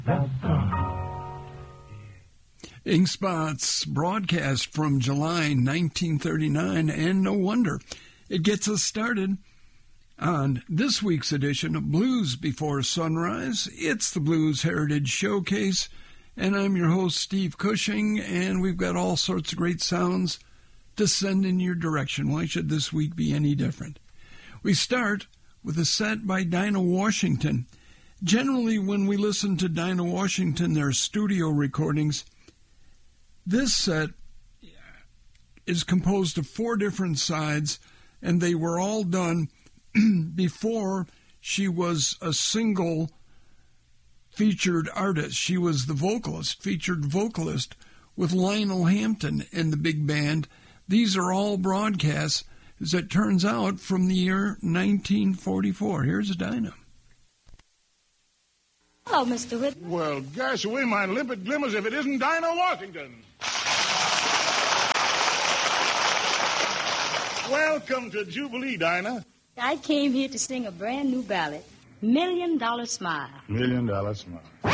Ink Spots broadcast from July 1939, and no wonder. It gets us started on this week's edition of Blues Before Sunrise. It's the Blues Heritage Showcase, and I'm your host, Steve Cushing, and we've got all sorts of great sounds to send in your direction. Why should this week be any different? We start with a set by Dinah Washington. Generally, when we listen to Dinah Washington, their studio recordings. This set is composed of 4 different sides, and they were all done before she was a single featured artist. She was the vocalist, featured vocalist with Lionel Hampton and the big band. These are all broadcasts, as it turns out, from the year 1944. Here's Dinah. Hello, Mr. Whitman. Well, gosh, away my limpid glimmers if it isn't Dinah Washington. Welcome to Jubilee, Dinah. I came here to sing a brand new ballad, $1 Million Smile. $1 Million Smile.